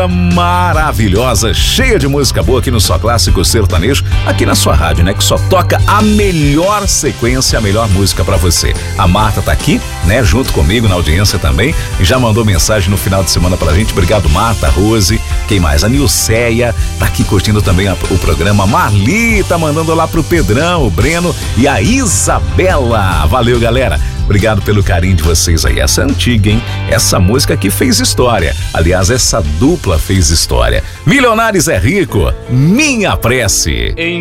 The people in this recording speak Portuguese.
Maravilhosa, cheia de música boa aqui no Só Clássico Sertanejo, aqui na sua rádio, né? Que só toca a melhor sequência, a melhor música pra você. A Marta tá aqui, né? Junto comigo na audiência também, e já mandou mensagem no final de semana pra gente. Obrigado, Marta, Rose, quem mais? A Nilceia tá aqui curtindo também o programa. Marli tá mandando lá pro Pedrão, o Breno e a Isabela. Valeu, galera. Obrigado pelo carinho de vocês aí. Essa é antiga, hein? Essa música aqui fez história. Aliás, essa dupla fez história. Milionários é Rico, Minha Prece.